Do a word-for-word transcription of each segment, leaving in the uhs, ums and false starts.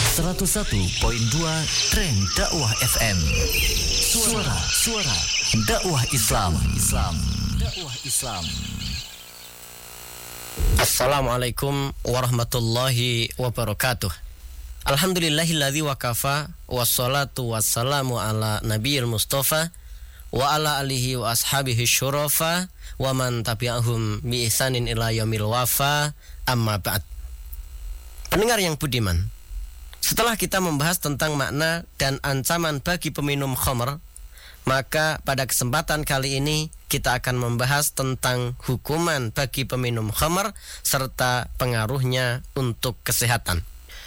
seratus satu koma dua Trend Dakwah F M. Suara Suara Dakwah Islam. Islam. Dakwah Islam. Assalamualaikum warahmatullahi wabarakatuh. Alhamdulillahilladzi wakafa, wassalatu wassalamu ala nabiyil mustafa wa ala alihi wa ashabihi syurafa wa man tabi'ahum bi ihsanin ila yaumil wafa, amma ba'd. Pendengar yang budiman, setelah kita membahas tentang makna dan ancaman bagi peminum khamr, maka pada kesempatan kali ini kita akan membahas tentang hukuman bagi peminum khamr serta pengaruhnya untuk kesehatan.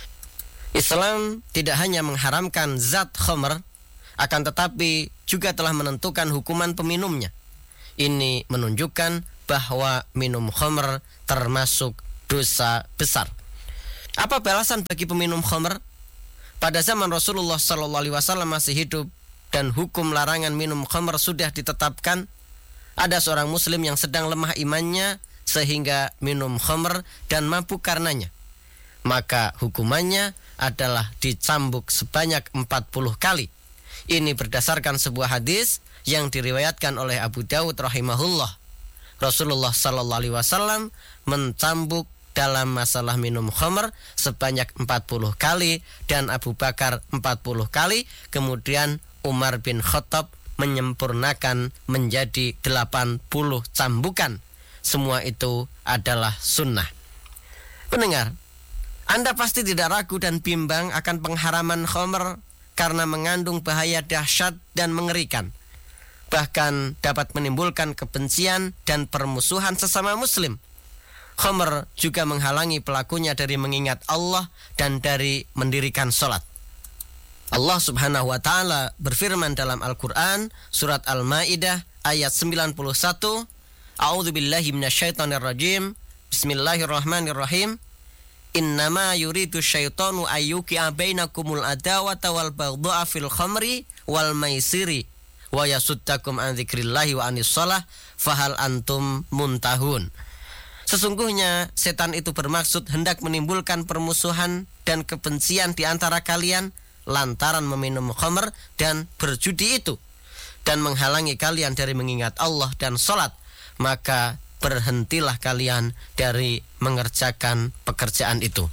Islam tidak hanya mengharamkan zat khamr, akan tetapi juga telah menentukan hukuman peminumnya. Ini menunjukkan bahwa minum khamr termasuk dosa besar. Apa balasan bagi peminum khamr? Pada zaman Rasulullah shallallahu alaihi wasallam masih hidup dan hukum larangan minum khamr sudah ditetapkan, ada seorang muslim yang sedang lemah imannya sehingga minum khamr dan mabuk karenanya. Maka hukumannya adalah dicambuk sebanyak empat puluh kali. Ini berdasarkan sebuah hadis yang diriwayatkan oleh Abu Dawud rahimahullah. Rasulullah shallallahu alaihi wasallam mencambuk dalam masalah minum khamr sebanyak empat puluh kali dan Abu Bakar empat puluh kali, kemudian Umar bin Khattab menyempurnakan menjadi delapan puluh cambukan. Semua itu adalah sunnah. Pendengar, Anda pasti tidak ragu dan bimbang akan pengharaman khamr karena mengandung bahaya dahsyat dan mengerikan. Bahkan dapat menimbulkan kebencian dan permusuhan sesama muslim. Khamr juga menghalangi pelakunya dari mengingat Allah dan dari mendirikan sholat. Allah subhanahu wa ta'ala berfirman dalam Al-Quran, surat Al-Ma'idah ayat sembilan puluh satu, A'udzu billahi minasyaitonir rajim, Bismillahirrahmanirrahim, Innama yuridu syaitanu ayyuki'a bainakumul adawata wal baghdha'a fil khamri wal maisiri wa yasuddakum an dzikrillahi wa anis shalah fahal antum muntahun. Sesungguhnya setan itu bermaksud hendak menimbulkan permusuhan dan kebencian di antara kalian lantaran meminum khamr dan berjudi itu, dan menghalangi kalian dari mengingat Allah dan salat. Maka berhentilah kalian dari mengerjakan pekerjaan itu.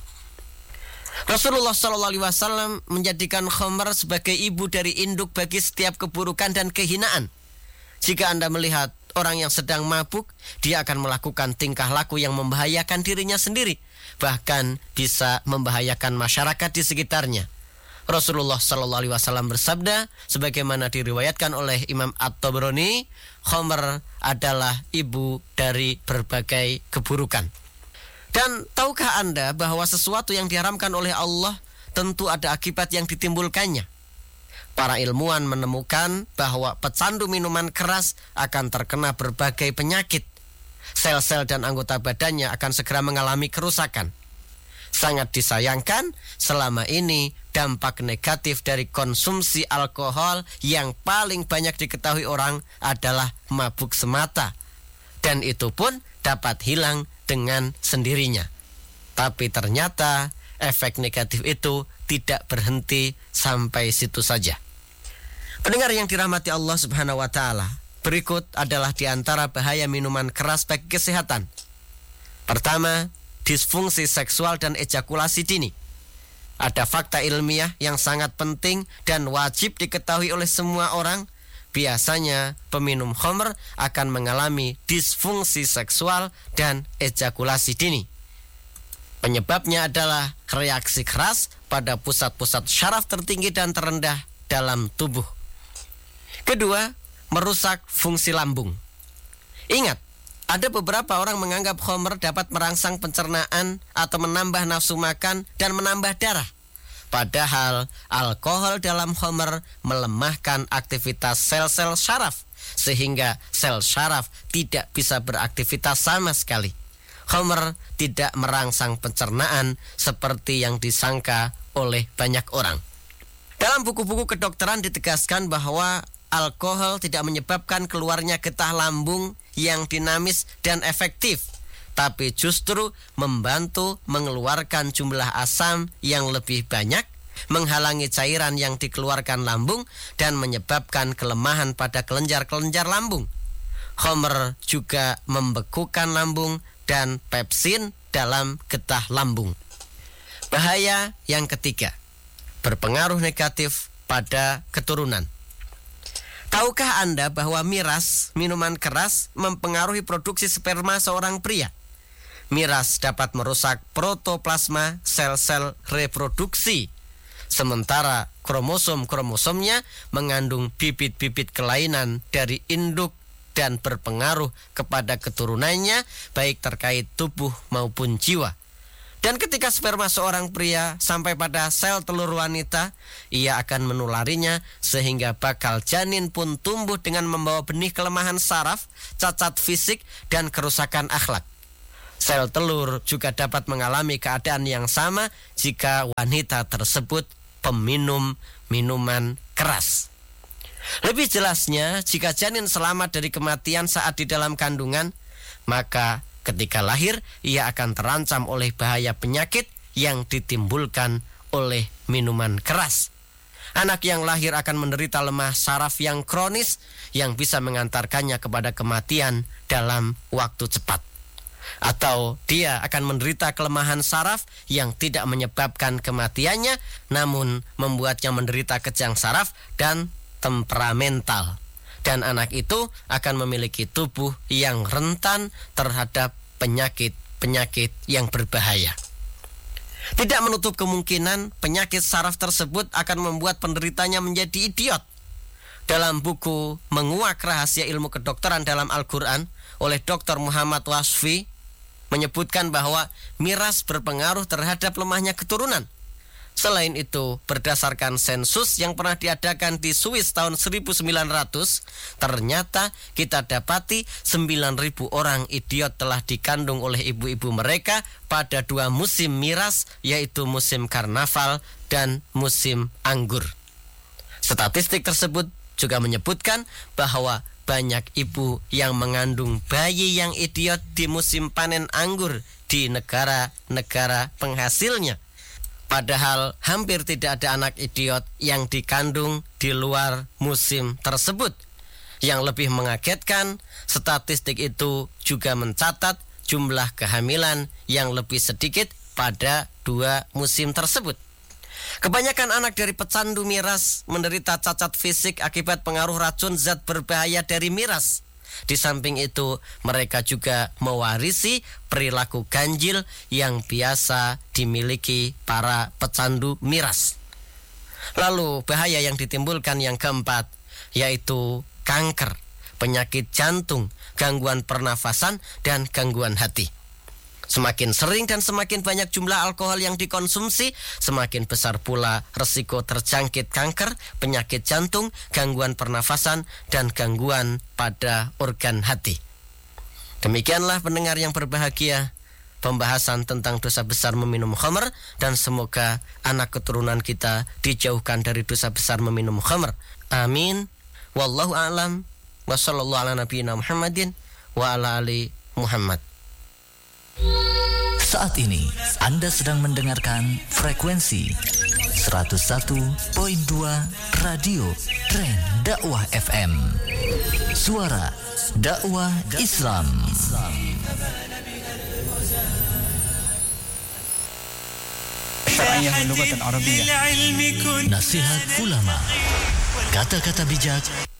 Rasulullah shallallahu alaihi wasallam menjadikan khamr sebagai ibu dari induk bagi setiap keburukan dan kehinaan. Jika Anda melihat orang yang sedang mabuk, dia akan melakukan tingkah laku yang membahayakan dirinya sendiri, bahkan bisa membahayakan masyarakat di sekitarnya. Rasulullah shallallahu alaihi wasallam bersabda, sebagaimana diriwayatkan oleh Imam At-Tabrani, khamr adalah ibu dari berbagai keburukan. Dan tahukah Anda bahwa sesuatu yang diharamkan oleh Allah tentu ada akibat yang ditimbulkannya? Para ilmuwan menemukan bahwa pecandu minuman keras akan terkena berbagai penyakit. Sel-sel dan anggota badannya akan segera mengalami kerusakan. Sangat disayangkan, selama ini dampak negatif dari konsumsi alkohol yang paling banyak diketahui orang adalah mabuk semata. Dan itu pun dapat hilang dengan sendirinya. Tapi ternyata efek negatif itu tidak berhenti sampai situ saja. Pendengar yang dirahmati Allah subhanahu wa ta'ala, berikut adalah di antara bahaya minuman keras bagi kesehatan. Pertama, disfungsi seksual dan ejakulasi dini. Ada fakta ilmiah yang sangat penting dan wajib diketahui oleh semua orang. Biasanya peminum khamr akan mengalami disfungsi seksual dan ejakulasi dini. Penyebabnya adalah reaksi keras pada pusat-pusat syaraf tertinggi dan terendah dalam tubuh. Kedua, merusak fungsi lambung. Ingat, ada beberapa orang menganggap khamr dapat merangsang pencernaan atau menambah nafsu makan dan menambah darah. Padahal alkohol dalam khamr melemahkan aktivitas sel-sel syaraf, sehingga sel syaraf tidak bisa beraktivitas sama sekali. Khamr tidak merangsang pencernaan seperti yang disangka oleh banyak orang. Dalam buku-buku kedokteran ditegaskan bahwa alkohol tidak menyebabkan keluarnya getah lambung yang dinamis dan efektif, tapi justru membantu mengeluarkan jumlah asam yang lebih banyak menghalangi cairan yang dikeluarkan lambung dan menyebabkan kelemahan pada kelenjar-kelenjar lambung. Khamr juga membekukan lambung dan pepsin dalam getah lambung. Bahaya yang ketiga, berpengaruh negatif pada keturunan. Tahukah Anda bahwa miras, minuman keras, mempengaruhi produksi sperma seorang pria? Miras dapat merusak protoplasma sel-sel reproduksi, sementara kromosom-kromosomnya mengandung bibit-bibit kelainan dari induk dan berpengaruh kepada keturunannya, baik terkait tubuh maupun jiwa. Dan ketika sperma seorang pria sampai pada sel telur wanita, ia akan menularinya sehingga bakal janin pun tumbuh dengan membawa benih kelemahan saraf, cacat fisik, dan kerusakan akhlak. Sel telur juga dapat mengalami keadaan yang sama jika wanita tersebut peminum minuman keras. Lebih jelasnya, jika janin selamat dari kematian saat di dalam kandungan, maka ketika lahir, ia akan terancam oleh bahaya penyakit yang ditimbulkan oleh minuman keras. Anak yang lahir akan menderita lemah saraf yang kronis yang bisa mengantarkannya kepada kematian dalam waktu cepat. Atau dia akan menderita kelemahan saraf yang tidak menyebabkan kematiannya, namun membuatnya menderita kejang saraf dan temperamental. Dan anak itu akan memiliki tubuh yang rentan terhadap penyakit-penyakit yang berbahaya. Tidak menutup kemungkinan penyakit saraf tersebut akan membuat penderitanya menjadi idiot. Dalam buku Menguak Rahasia Ilmu Kedokteran dalam Al-Quran oleh doktor Muhammad Wasfi menyebutkan bahwa miras berpengaruh terhadap lemahnya keturunan. Selain itu, berdasarkan sensus yang pernah diadakan di Swiss tahun seribu sembilan ratus, ternyata kita dapati sembilan ribu orang idiot telah dikandung oleh ibu-ibu mereka pada dua musim miras, yaitu musim karnaval dan musim anggur. Statistik tersebut juga menyebutkan bahwa banyak ibu yang mengandung bayi yang idiot di musim panen anggur di negara-negara penghasilnya. Padahal hampir tidak ada anak idiot yang dikandung di luar musim tersebut. Yang lebih mengagetkan, statistik itu juga mencatat jumlah kehamilan yang lebih sedikit pada dua musim tersebut. Kebanyakan anak dari pecandu miras menderita cacat fisik akibat pengaruh racun zat berbahaya dari miras. Di samping itu, mereka juga mewarisi perilaku ganjil yang biasa dimiliki para pecandu miras. Lalu bahaya yang ditimbulkan yang keempat, yaitu kanker, penyakit jantung, gangguan pernafasan, dan gangguan hati. Semakin sering dan semakin banyak jumlah alkohol yang dikonsumsi, semakin besar pula resiko terjangkit kanker, penyakit jantung, gangguan pernafasan, dan gangguan pada organ hati. Demikianlah pendengar yang berbahagia, pembahasan tentang dosa besar meminum khamr, dan semoga anak keturunan kita dijauhkan dari dosa besar meminum khamr. Amin. Wallahu a'lam. Wa sallallahu ala nabiyina Muhammadin wa ala ali Muhammad. Saat ini Anda sedang mendengarkan frekuensi seratus satu koma dua Radio Tren Dakwah F M. Suara dakwah Islam. Nasihat ulama, kata-kata bijak